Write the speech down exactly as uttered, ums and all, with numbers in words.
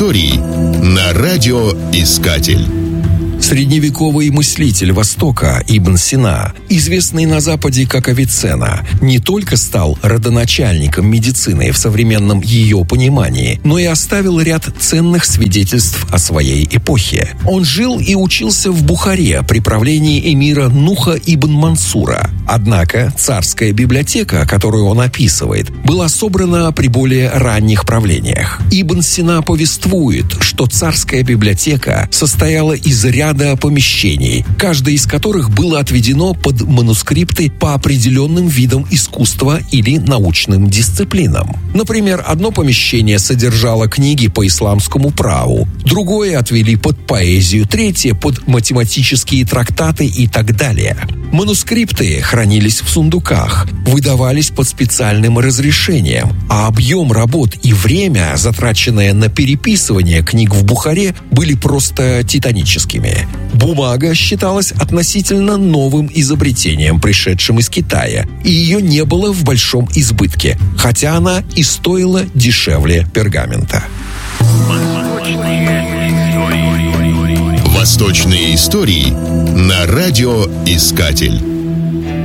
истории на радиоискатель. Средневековый мыслитель Востока Ибн Сина, известный на Западе как Авиценна, не только стал родоначальником медицины в современном ее понимании, но и оставил ряд ценных свидетельств о своей эпохе. Он жил и учился в Бухаре при правлении эмира Нуха ибн Мансура. Однако царская библиотека, которую он описывает, была собрана при более ранних правлениях. Ибн Сина повествует, что царская библиотека состояла из ряда помещений, каждое из которых было отведено под манускрипты по определенным видам искусства или научным дисциплинам. Например, одно помещение содержало книги по исламскому праву, другое отвели под поэзию, третье под математические трактаты и так далее. Манускрипты хранились в сундуках, выдавались под специальным разрешением, а объем работ и время, затраченное на переписывание книг в Бухаре, были просто титаническими. Бумага считалась относительно новым изобретением, пришедшим из Китая, и ее не было в большом избытке, хотя она и стоила дешевле пергамента. Восточные истории на радиоискатель.